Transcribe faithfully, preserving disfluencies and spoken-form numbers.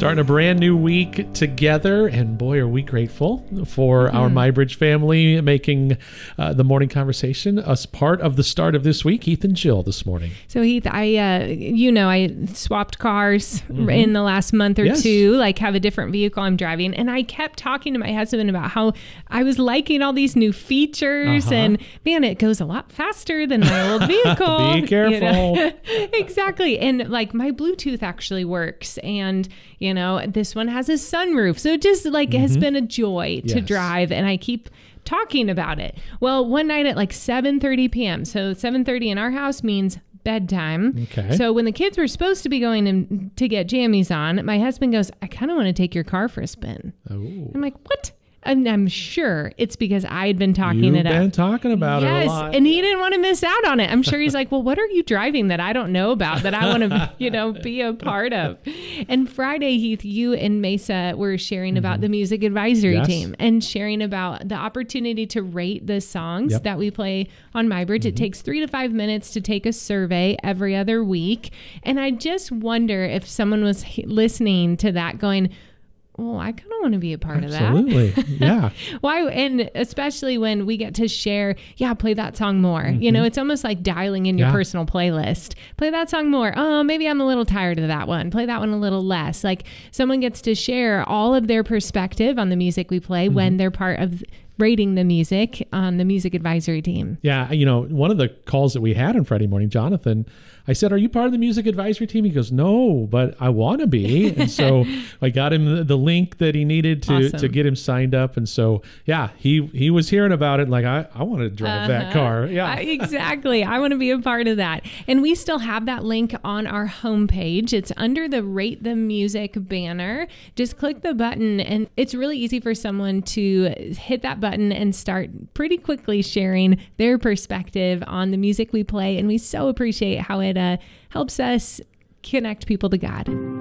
Starting a brand new week together, and boy, are we grateful for mm-hmm. our MyBridge family making uh, the morning conversation us part of the start of this week. Heath and Jill this morning. So Heath, I, uh, you know, I swapped cars mm-hmm. in the last month or yes. two, like have a different vehicle I'm driving. And I kept talking to my husband about how I was liking all these new features uh-huh. and man, it goes a lot faster than my old vehicle. Be careful. You know? Exactly. And like my Bluetooth actually works, and you know, this one has a sunroof. So it just like mm-hmm. has been a joy to yes. drive, and I keep talking about it. Well, one night at like seven thirty p.m. So seven thirty in our house means bedtime. Okay. So when the kids were supposed to be going in to get jammies on, my husband goes, I kind of want to take your car for a spin. Oh. I'm like, what? And I'm sure it's because I had been talking You've it up. You've been talking about yes, it a lot. And he didn't want to miss out on it. I'm sure he's like, well, what are you driving that I don't know about that I want to, you know, be a part of? And Friday, Heath, you and Mesa were sharing mm-hmm. about the music advisory yes. team and sharing about the opportunity to rate the songs yep. that we play on MyBridge. Mm-hmm. It takes three to five minutes to take a survey every other week. And I just wonder if someone was listening to that going, oh, I kind of want to be a part Absolutely. of that. Absolutely. Yeah. Why? And especially when we get to share, yeah, play that song more. Mm-hmm. You know, it's almost like dialing in your yeah. personal playlist. Play that song more. Oh, maybe I'm a little tired of that one. Play that one a little less. Like someone gets to share all of their perspective on the music we play mm-hmm. when they're part of rating the music on the music advisory team. Yeah. You know, one of the calls that we had on Friday morning, Jonathan, I said, are you part of the music advisory team? He goes, no, but I want to be. And so I got him the, the link that he needed to, awesome. to get him signed up. And so, yeah, he, he was hearing about it. Like, I, I want to drive uh-huh. that car. Yeah, uh, exactly. I want to be a part of that. And we still have that link on our homepage. It's under the Rate the Music banner. Just click the button, and it's really easy for someone to hit that button and start pretty quickly sharing their perspective on the music we play. And we so appreciate how it uh, helps us connect people to God.